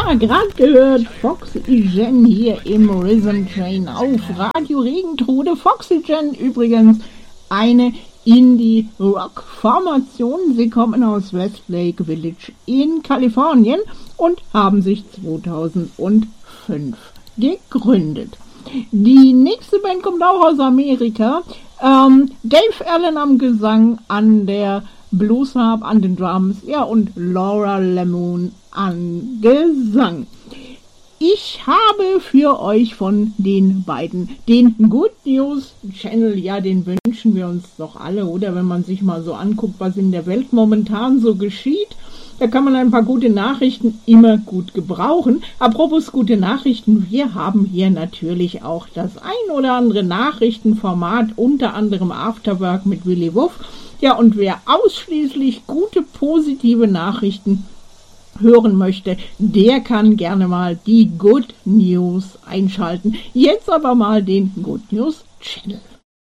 Ja, gerade gehört Foxygen hier im Rhythm Train auf Radio Regentrude. Foxygen übrigens eine Indie-Rock-Formation. Sie kommen aus Westlake Village in Kalifornien und haben sich 2005 gegründet. Die nächste Band kommt auch aus Amerika. Dave Allen am Gesang, an der Bluesharp, an den Drums, ja, und Laura Lemon an Gesang. Ich habe für euch von den beiden den Good News Channel, ja, den wünschen wir uns doch alle, oder wenn man sich mal so anguckt, was in der Welt momentan so geschieht. Da kann man ein paar gute Nachrichten immer gut gebrauchen. Apropos gute Nachrichten, wir haben hier natürlich auch das ein oder andere Nachrichtenformat, unter anderem Afterwork mit Willy Wuff. Ja, und wer ausschließlich gute, positive Nachrichten hören möchte, der kann gerne mal die Good News einschalten. Jetzt aber mal den Good News Channel.